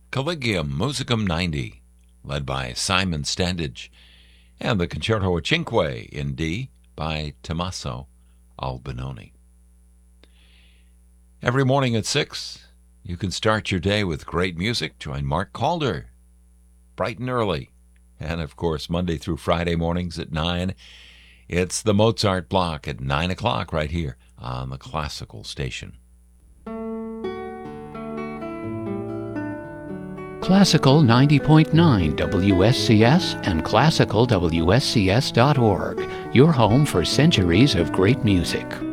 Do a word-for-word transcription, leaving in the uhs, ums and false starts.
Collegium Musicum ninety, led by Simon Standage, and the Concerto Cinque in D by Tommaso Albinoni. Every morning at six, you can start your day with great music. Join Mark Calder, bright and early. And, of course, Monday through Friday mornings at nine, it's the Mozart Block at nine o'clock right here on the Classical Station. Classical ninety point nine W S C S and classical W S C S dot org, your home for centuries of great music.